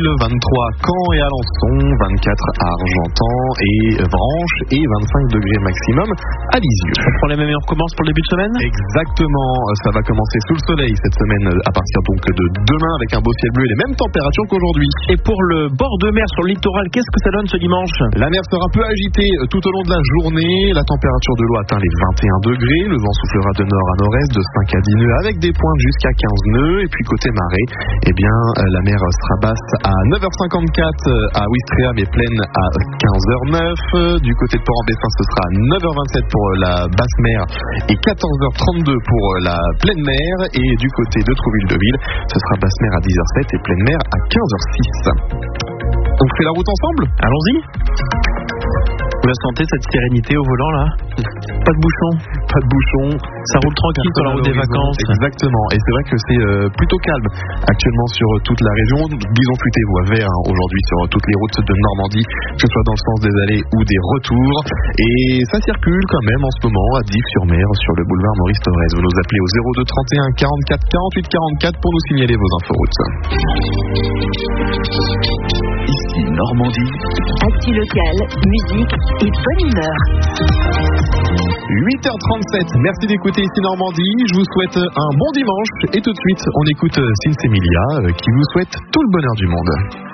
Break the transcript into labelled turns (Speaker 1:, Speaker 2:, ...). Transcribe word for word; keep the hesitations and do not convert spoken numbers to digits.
Speaker 1: vingt-trois à Caen et Alençon, vingt-quatre à Argentan et Branche et vingt-cinq degrés maximum à Lisieux.
Speaker 2: On prend les mêmes et on recommence pour le début de semaine ?
Speaker 1: Exactement, ça va commencer sous le soleil cette semaine à partir donc de demain avec un beau ciel bleu et les mêmes températures qu'aujourd'hui.
Speaker 2: Et pour le bord de mer sur le littoral, qu'est-ce que ça donne ce dimanche ?
Speaker 1: La mer sera peu agitée tout au long de la journée, la température de l'eau atteint les vingt et un degrés, le vent soufflera de nord à nord-est de cinq à dix nœuds avec des pointes jusqu'à quinze nœuds et puis côté marée, eh bien la mer sera basse à neuf heures cinquante-quatre à Ouistreham et pleine à quinze heures neuf. Du côté de Port-en-Bessin, ce sera neuf heures vingt-sept pour la basse mer et quatorze heures trente-deux pour la pleine mer. Et du côté de Trouville-de-Ville, ce sera basse mer à dix heures sept et pleine mer à quinze heures six. On fait la route ensemble ?
Speaker 2: Allons-y. Vous la sentez cette sérénité au volant là ? Pas de bouchon.
Speaker 1: Pas de bouchon.
Speaker 2: Ça roule tranquille sur la route des vacances.
Speaker 1: Exactement. Et c'est vrai que c'est euh, plutôt calme actuellement sur euh, toute la région. Bison futé voie vert hein, aujourd'hui sur euh, toutes les routes de Normandie, que ce soit dans le sens des allées ou des retours. Et ça circule quand même en ce moment à Dives-sur-Mer sur le boulevard Maurice Thorez. Vous nous appelez au zéro deux trente et un quarante-quatre quarante-huit quarante-quatre pour nous signaler vos inforoutes.
Speaker 3: Ici Normandie.
Speaker 4: Actu locale, musique et bonne humeur.
Speaker 1: huit heures trente-sept, merci d'écouter ici Normandie. Je vous souhaite un bon dimanche et tout de suite on écoute Sinsemilia qui vous souhaite tout le bonheur du monde.